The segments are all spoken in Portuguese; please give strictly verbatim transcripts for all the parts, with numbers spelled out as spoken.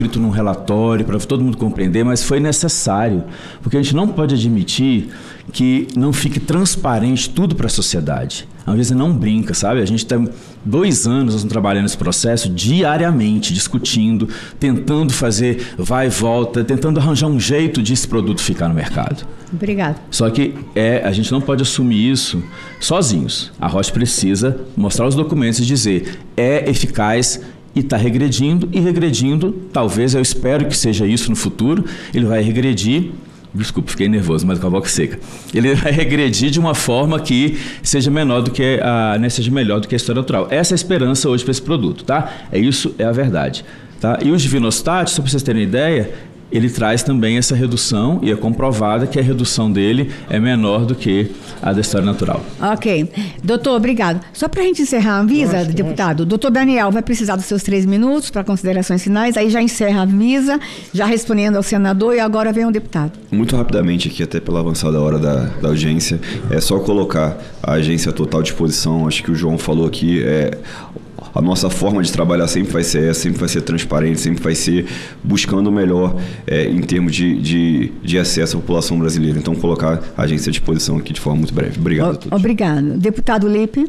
escrito num relatório para todo mundo compreender, mas foi necessário, porque a gente não pode admitir que não fique transparente tudo para a sociedade. A Anvisa não brinca, sabe? A gente tem dois anos nós trabalhando nesse processo diariamente, discutindo, tentando fazer vai e volta, tentando arranjar um jeito de esse produto ficar no mercado. Obrigada. Só que é, a gente não pode assumir isso sozinhos. A Roche precisa mostrar os documentos e dizer é eficaz e está regredindo, e regredindo, talvez, eu espero que seja isso no futuro, ele vai regredir, desculpa, fiquei nervoso, mas com a boca seca, ele vai regredir de uma forma que seja menor do que a, né, seja melhor do que a história natural. Essa é a esperança hoje para esse produto, tá? É isso, é a verdade. Tá? E os divinostat, só para vocês terem ideia, ele traz também essa redução, e é comprovada que a redução dele é menor do que a da história natural. Ok. Doutor, obrigado. Só para a gente encerrar a Anvisa, nossa, deputado, o doutor Daniel vai precisar dos seus três minutos para considerações finais, aí já encerra a Anvisa, já respondendo ao senador, e agora vem o deputado. Muito rapidamente aqui, até pela avançada hora da, da audiência, é só colocar a agência à total disposição, acho que o João falou aqui, é... A nossa forma de trabalhar sempre vai ser essa, sempre vai ser transparente, sempre vai ser buscando o melhor é, em termos de, de, de acesso à população brasileira. Então, colocar a agência à disposição aqui de forma muito breve. Obrigado o, a todos. Obrigado. Deputado Lippe.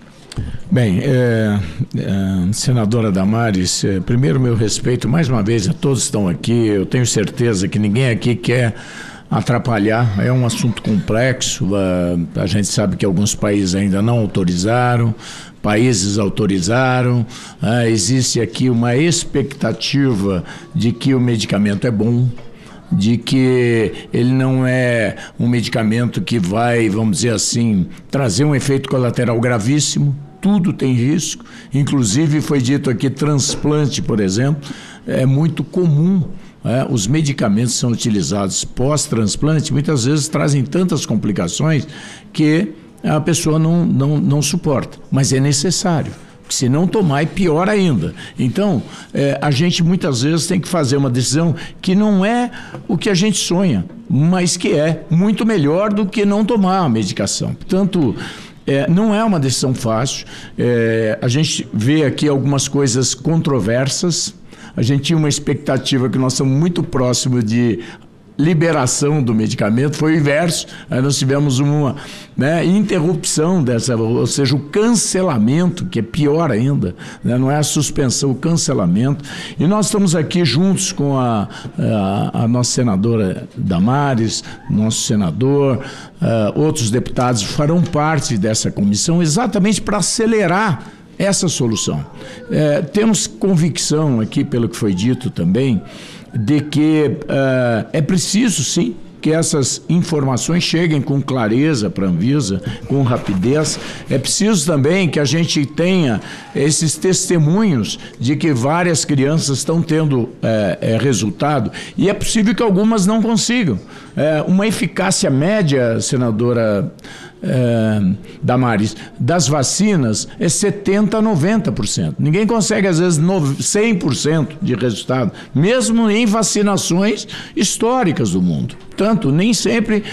Bem, é, é, senadora Damares, é, primeiro meu respeito mais uma vez a todos que estão aqui. Eu tenho certeza que ninguém aqui quer atrapalhar, é um assunto complexo, a, a gente sabe que alguns países ainda não autorizaram, países autorizaram, ah, existe aqui uma expectativa de que o medicamento é bom, de que ele não é um medicamento que vai, vamos dizer assim, trazer um efeito colateral gravíssimo. Tudo tem risco, inclusive foi dito aqui transplante, por exemplo, é muito comum. É, os medicamentos são utilizados pós-transplante, muitas vezes trazem tantas complicações que a pessoa não, não, não suporta, mas é necessário. Se não tomar, é pior ainda. Então, é, a gente muitas vezes tem que fazer uma decisão que não é o que a gente sonha, mas que é muito melhor do que não tomar a medicação. Portanto, é, não é uma decisão fácil. É, a gente vê aqui algumas coisas controversas. A gente tinha uma expectativa que nós estamos muito próximos de liberação do medicamento, foi o inverso. Aí nós tivemos uma, né, interrupção dessa, ou seja, o cancelamento, que é pior ainda, né, não é a suspensão, o cancelamento. E nós estamos aqui juntos com a, a, a nossa senadora Damares, nosso senador, uh, outros deputados farão parte dessa comissão exatamente para acelerar essa solução. É, temos convicção aqui, pelo que foi dito também, de que uh, é preciso, sim, que essas informações cheguem com clareza para a Anvisa, com rapidez. É preciso também que a gente tenha esses testemunhos de que várias crianças estão tendo é, é, resultado, e é possível que algumas não consigam. É, uma eficácia média, senadora É, Damares, das vacinas é setenta por cento a noventa por cento. Ninguém consegue, às vezes, cem por cento de resultado, mesmo em vacinações históricas do mundo. Portanto, nem sempre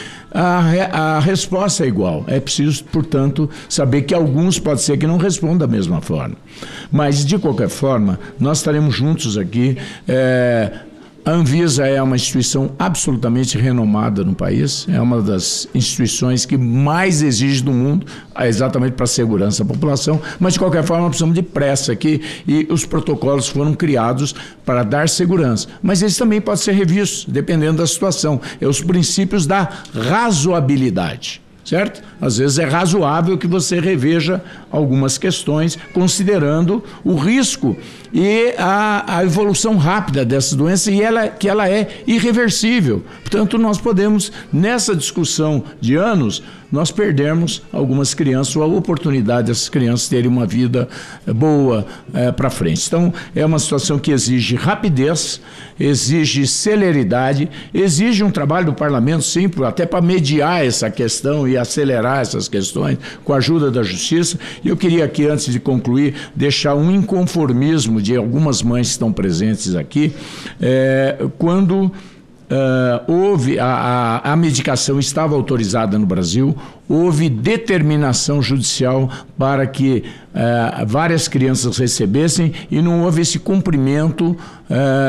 a, a resposta é igual. É preciso, portanto, saber que alguns pode ser que não respondam da mesma forma. Mas, de qualquer forma, nós estaremos juntos aqui. É, A Anvisa é uma instituição absolutamente renomada no país, é uma das instituições que mais exige do mundo, exatamente para a segurança da população, mas de qualquer forma precisamos de pressa aqui, e os protocolos foram criados para dar segurança, mas eles também podem ser revistos, dependendo da situação, é os princípios da razoabilidade. Certo? Às vezes é razoável que você reveja algumas questões, considerando o risco e a, a evolução rápida dessa doença, e ela, que ela é irreversível. Portanto, nós podemos, nessa discussão de anos, nós perdermos algumas crianças, ou a oportunidade dessas crianças terem uma vida boa é, para frente. Então, é uma situação que exige rapidez, exige celeridade, exige um trabalho do parlamento, sim, até para mediar essa questão e acelerar essas questões com a ajuda da justiça. E eu queria aqui, antes de concluir, deixar um inconformismo de algumas mães que estão presentes aqui, é, quando Uh, houve, a, a, a medicação estava autorizada no Brasil, houve determinação judicial para que uh, várias crianças recebessem, e não houve esse cumprimento uh,